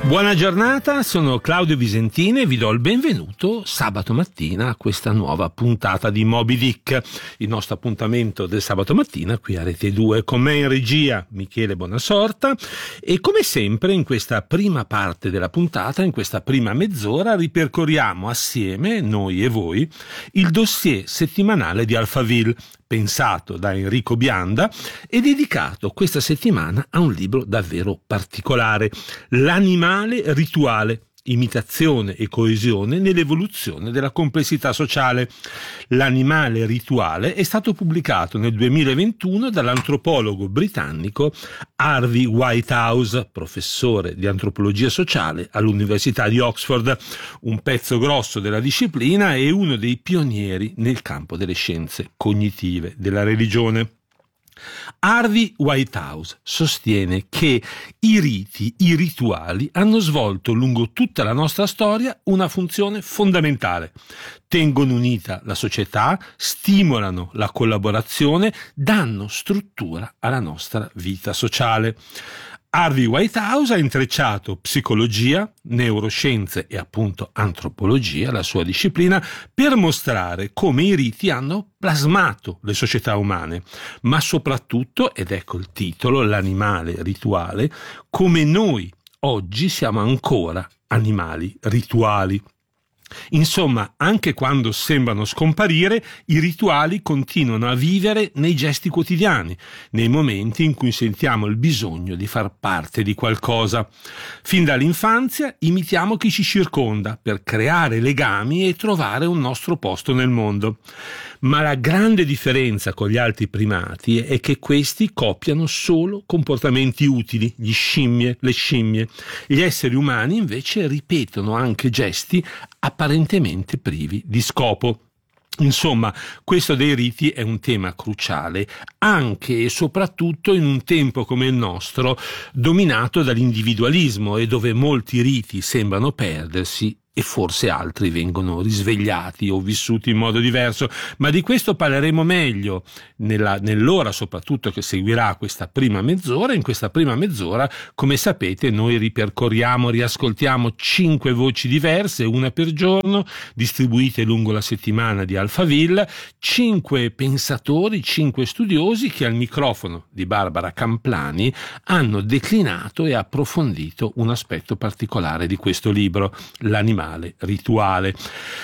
Buona giornata, sono Claudio Visentini e vi do il benvenuto sabato mattina a questa nuova puntata di Moby Dick, il nostro appuntamento del sabato mattina qui a Rete 2, con me in regia Michele Buonasorta, e come sempre in questa prima parte della puntata, in questa prima mezz'ora, ripercorriamo assieme, noi e voi, il dossier settimanale di Alphaville, pensato da Enrico Bianda e dedicato questa settimana a un libro davvero particolare, L'animale rituale, imitazione e coesione nell'evoluzione della complessità sociale. L'animale rituale è stato pubblicato nel 2021 dall'antropologo britannico Harvey Whitehouse, professore di antropologia sociale all'Università di Oxford, un pezzo grosso della disciplina e uno dei pionieri nel campo delle scienze cognitive della religione. Harvey Whitehouse sostiene che i riti, i rituali hanno svolto lungo tutta la nostra storia una funzione fondamentale. Tengono unita la società, stimolano la collaborazione, danno struttura alla nostra vita sociale. Harvey Whitehouse ha intrecciato psicologia, neuroscienze e appunto antropologia, la sua disciplina, per mostrare come i riti hanno plasmato le società umane, ma soprattutto, ed ecco il titolo, l'animale rituale, come noi oggi siamo ancora animali rituali. Insomma, anche quando sembrano scomparire, i rituali continuano a vivere nei gesti quotidiani, nei momenti in cui sentiamo il bisogno di far parte di qualcosa. Fin dall'infanzia imitiamo chi ci circonda per creare legami e trovare un nostro posto nel mondo. Ma la grande differenza con gli altri primati è che questi copiano solo comportamenti utili, le scimmie. Gli esseri umani invece ripetono anche gesti apparentemente privi di scopo. Insomma, questo dei riti è un tema cruciale, anche e soprattutto in un tempo come il nostro, dominato dall'individualismo e dove molti riti sembrano perdersi e forse altri vengono risvegliati o vissuti in modo diverso, ma di questo parleremo meglio nell'ora soprattutto che seguirà questa prima mezz'ora. In questa prima mezz'ora, come sapete, noi riascoltiamo 5 voci diverse, una per giorno, distribuite lungo la settimana di Alphaville, 5 pensatori, 5 studiosi che al microfono di Barbara Camplani hanno declinato e approfondito un aspetto particolare di questo libro, l'animale rituale.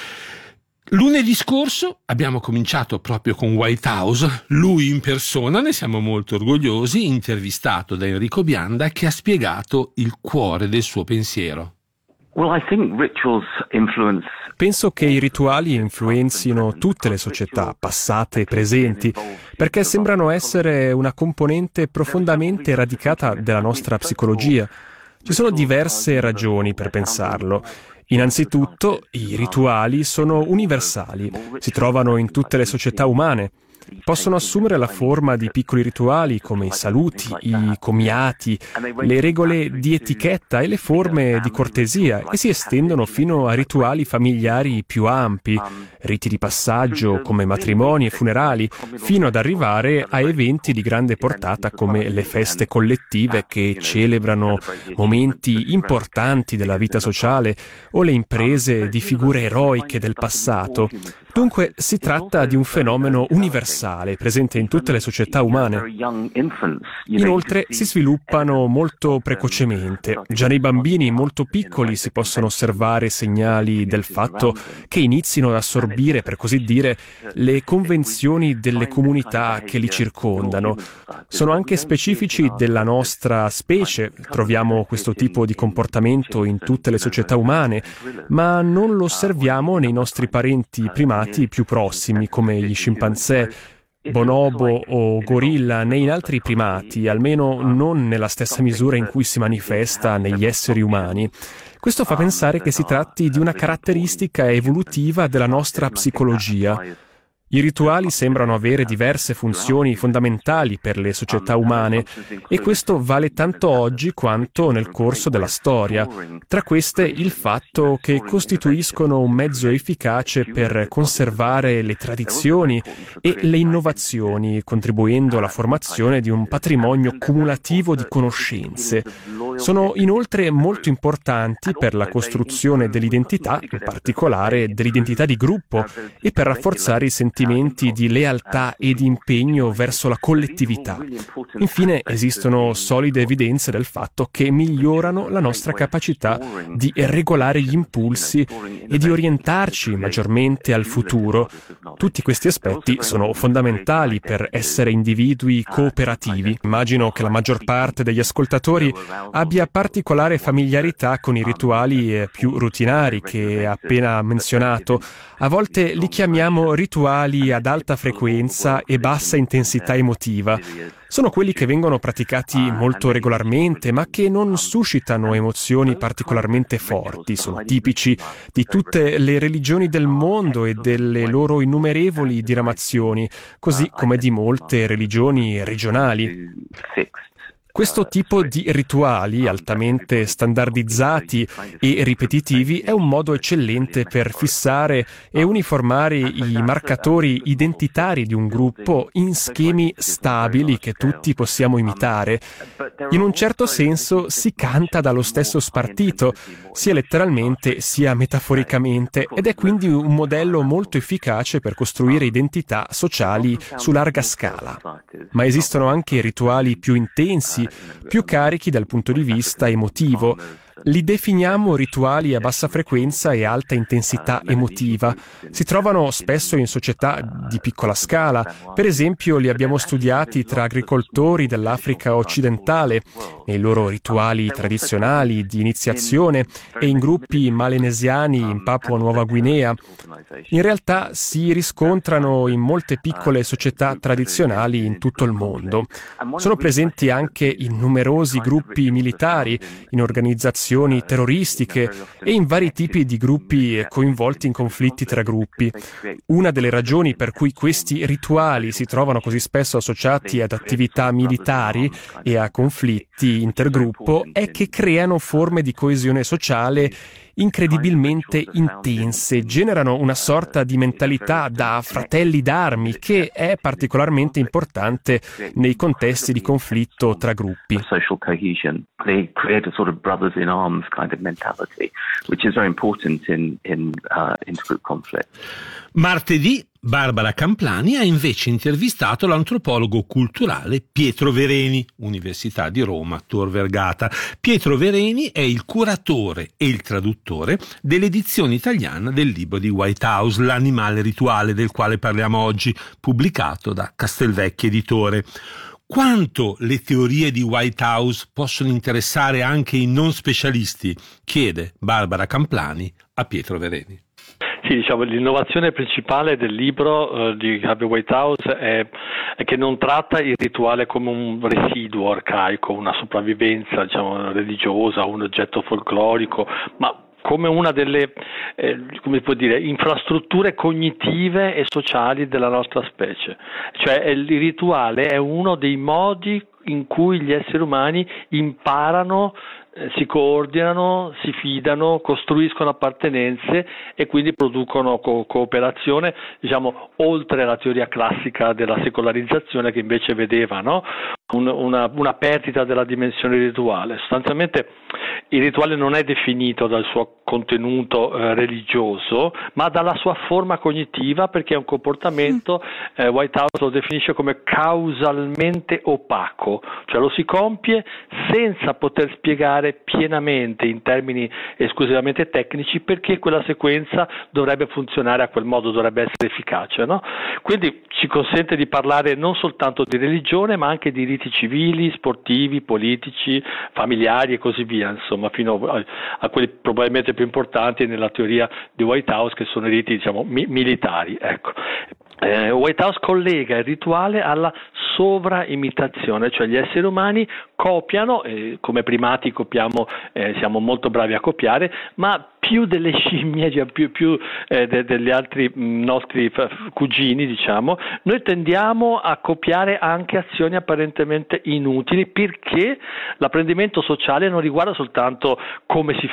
Lunedì scorso abbiamo cominciato proprio con Whitehouse, lui in persona, ne siamo molto orgogliosi, intervistato da Enrico Bianda, che ha spiegato il cuore del suo pensiero. Penso che i rituali influenzino tutte le società, passate e presenti, perché sembrano essere una componente profondamente radicata della nostra psicologia. Ci sono diverse ragioni per pensarlo. Innanzitutto, i rituali sono universali, si trovano in tutte le società umane. Possono assumere la forma di piccoli rituali come i saluti, i comiati, le regole di etichetta e le forme di cortesia, e si estendono fino a rituali familiari più ampi, riti di passaggio come matrimoni e funerali, fino ad arrivare a eventi di grande portata come le feste collettive che celebrano momenti importanti della vita sociale o le imprese di figure eroiche del passato. Dunque si tratta di un fenomeno universale, presente in tutte le società umane. Inoltre si sviluppano molto precocemente. Già nei bambini molto piccoli si possono osservare segnali del fatto che inizino ad assorbire, per così dire, le convenzioni delle comunità che li circondano. Sono anche specifici della nostra specie, troviamo questo tipo di comportamento in tutte le società umane, ma non lo osserviamo nei nostri parenti primati più prossimi come gli scimpanzé, bonobo o gorilla, né in altri primati, almeno non nella stessa misura in cui si manifesta negli esseri umani. Questo fa pensare che si tratti di una caratteristica evolutiva della nostra psicologia. I rituali sembrano avere diverse funzioni fondamentali per le società umane e questo vale tanto oggi quanto nel corso della storia. Tra queste il fatto che costituiscono un mezzo efficace per conservare le tradizioni e le innovazioni, contribuendo alla formazione di un patrimonio cumulativo di conoscenze. Sono inoltre molto importanti per la costruzione dell'identità, in particolare dell'identità di gruppo, e per rafforzare i sentimenti di lealtà e di impegno verso la collettività. Infine, esistono solide evidenze del fatto che migliorano la nostra capacità di regolare gli impulsi e di orientarci maggiormente al futuro. Tutti questi aspetti sono fondamentali per essere individui cooperativi. Immagino che la maggior parte degli ascoltatori abbia particolare familiarità con i rituali più rutinari che ha appena menzionato. A volte li chiamiamo rituali ad alta frequenza e bassa intensità emotiva. Sono quelli che vengono praticati molto regolarmente, ma che non suscitano emozioni particolarmente forti. Sono tipici di tutte le religioni del mondo e delle loro innumerevoli diramazioni, così come di molte religioni regionali. Questo tipo di rituali altamente standardizzati e ripetitivi è un modo eccellente per fissare e uniformare i marcatori identitari di un gruppo in schemi stabili che tutti possiamo imitare. In un certo senso si canta dallo stesso spartito, sia letteralmente sia metaforicamente, ed è quindi un modello molto efficace per costruire identità sociali su larga scala. Ma esistono anche rituali più intensi, più carichi dal punto di vista emotivo. Li definiamo rituali a bassa frequenza e alta intensità emotiva. Si trovano spesso in società di piccola scala. Per esempio, li abbiamo studiati tra agricoltori dell'Africa occidentale, nei loro rituali tradizionali di iniziazione, e in gruppi malenesiani in Papua Nuova Guinea. In realtà si riscontrano in molte piccole società tradizionali in tutto il mondo. Sono presenti anche in numerosi gruppi militari, in organizzazioni terroristiche e in vari tipi di gruppi coinvolti in conflitti tra gruppi. Una delle ragioni per cui questi rituali si trovano così spesso associati ad attività militari e a conflitti intergruppo è che creano forme di coesione sociale incredibilmente intense, generano una sorta di mentalità da fratelli d'armi che è particolarmente importante nei contesti di conflitto tra gruppi. They create a sort of brothers in arms kind of mentality, which is very important in intergroup conflict. Martedì Barbara Camplani ha invece intervistato l'antropologo culturale Pietro Vereni, Università di Roma, Tor Vergata. Pietro Vereni è il curatore e il traduttore dell'edizione italiana del libro di Whitehouse, L'animale rituale, del quale parliamo oggi, pubblicato da Castelvecchi Editore. Quanto le teorie di Whitehouse possono interessare anche i non specialisti? Chiede Barbara Camplani a Pietro Vereni. Sì, diciamo, l'innovazione principale del libro di Harvey Whitehouse è che non tratta il rituale come un residuo arcaico, una sopravvivenza, diciamo, religiosa, un oggetto folclorico, ma come una delle come si può dire, infrastrutture cognitive e sociali della nostra specie. Cioè il rituale è uno dei modi in cui gli esseri umani imparano, si coordinano, si fidano, costruiscono appartenenze e quindi producono cooperazione, diciamo, oltre la teoria classica della secolarizzazione che invece vedeva, no? una perdita della dimensione rituale. Sostanzialmente il rituale non è definito dal suo contenuto religioso, ma dalla sua forma cognitiva, perché è un comportamento, Whitehouse lo definisce come causalmente opaco, cioè lo si compie senza poter spiegare pienamente in termini esclusivamente tecnici perché quella sequenza dovrebbe funzionare a quel modo, dovrebbe essere efficace, no? Quindi ci consente di parlare non soltanto di religione, ma anche di riti civili, sportivi, politici, familiari e così via, insomma, fino a quelli probabilmente più importanti nella teoria di Whitehouse, che sono i riti, diciamo, militari, ecco. Whitehouse collega il rituale alla sovraimitazione, cioè gli esseri umani copiano, come primati copiamo, siamo molto bravi a copiare, ma più delle scimmie, cioè più degli altri nostri cugini, diciamo, noi tendiamo a copiare anche azioni apparentemente inutili, perché l'apprendimento sociale non riguarda soltanto come si fa,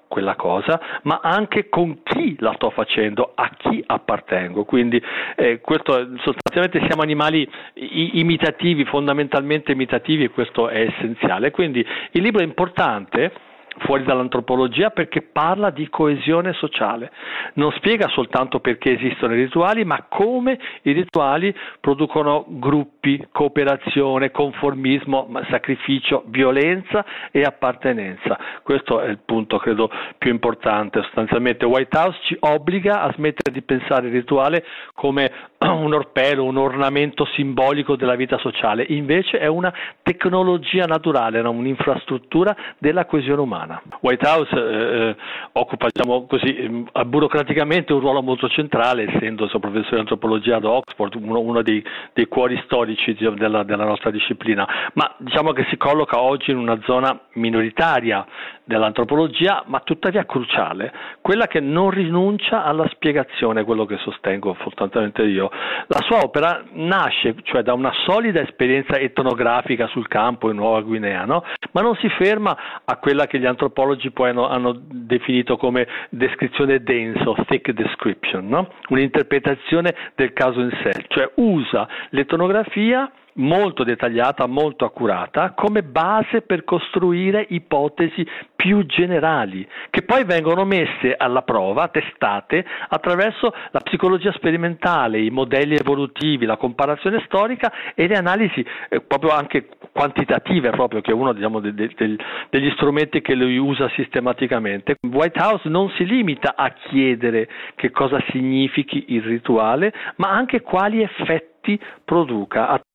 quella cosa, ma anche con chi la sto facendo, a chi appartengo. Quindi questo sostanzialmente siamo animali imitativi, fondamentalmente imitativi, e questo è essenziale. Quindi il libro è importante fuori dall'antropologia perché parla di coesione sociale, non spiega soltanto perché esistono i rituali, ma come i rituali producono gruppi, cooperazione, conformismo, sacrificio, violenza e appartenenza. Questo è il punto, credo, più importante. Sostanzialmente White House ci obbliga a smettere di pensare il rituale come un orpello, un ornamento simbolico della vita sociale, invece è una tecnologia naturale, un'infrastruttura della coesione umana. White House occupa, diciamo così, burocraticamente un ruolo molto centrale, essendo professore di antropologia ad Oxford, uno dei cuori storici della nostra disciplina, ma diciamo che si colloca oggi in una zona minoritaria dell'antropologia, ma tuttavia cruciale, quella che non rinuncia alla spiegazione, quello che sostengo sostanzialmente io. La sua opera nasce cioè da una solida esperienza etnografica sul campo in Nuova Guinea, no? Ma non si ferma a quella che gli antropologi poi hanno definito come descrizione densa, thick description, no? Un'interpretazione del caso in sé, cioè usa l'etnografia molto dettagliata, molto accurata, come base per costruire ipotesi più generali, che poi vengono messe alla prova, testate, attraverso la psicologia sperimentale, i modelli evolutivi, la comparazione storica e le analisi proprio anche quantitative, proprio, che è uno, diciamo, degli strumenti che lui usa sistematicamente. White House non si limita a chiedere che cosa significhi il rituale, ma anche quali effetti produca